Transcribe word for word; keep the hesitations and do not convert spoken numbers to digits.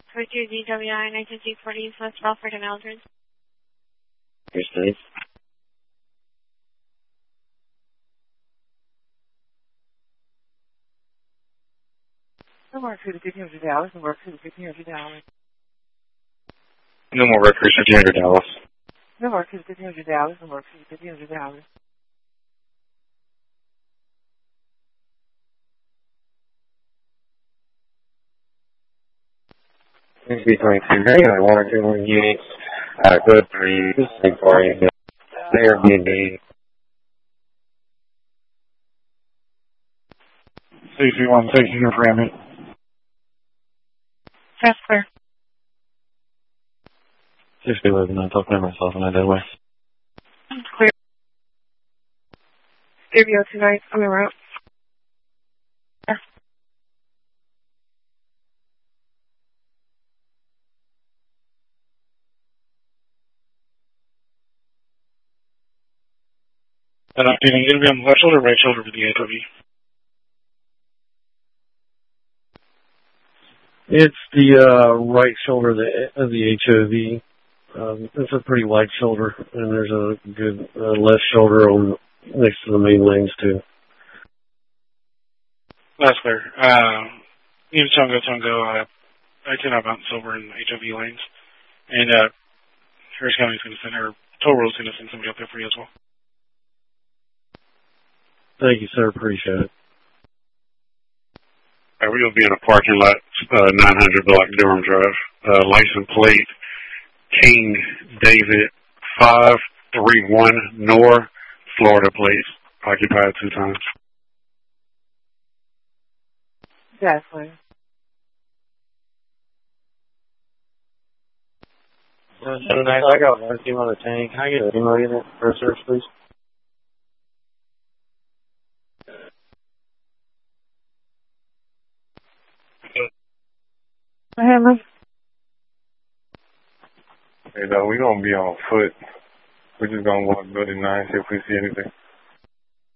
With your D W I nineteen C forty West Belford and Eldred. Yes, please. No more food at fifteen hundred Dallas. No more food at fifteen hundred Dallas. No more records for two hundred dollars. No more food at fifteen hundred Dallas. No more food at fifteen hundred Dallas. Needs to be twenty-two. Hey, I one or two more units. Uh, good for you. This is for you. They are good days. C C one station here for Emmett. That's clear. sixty eleven, I talked to myself and I did way. Clear. Stereo tonight on the route. Yeah. And I'm feeling going to be on the left shoulder, right shoulder for the H O V. It's the uh, right shoulder of the, of the H O V. Um, it's a pretty wide shoulder, and there's a good uh, left shoulder on next to the main lanes too. That's clear. Uh, Even Tongo Tongo, uh, I cannot bounce over in H O V lanes. And uh, Harris County is going to send, or Toll Road is going to send somebody up there for you as well. Thank you, sir. Appreciate it. Uh, we're going to be in a parking lot, uh, nine hundred block Durham Drive. Uh, license plate, King David five three one North, Florida, please. Occupied two times. Definitely. Tonight, I got one team on the tank. Can I get an email unit for a search, please? Hammer. Hey, no, we're going to be on foot. We're just going to walk good at nine, see if we see anything.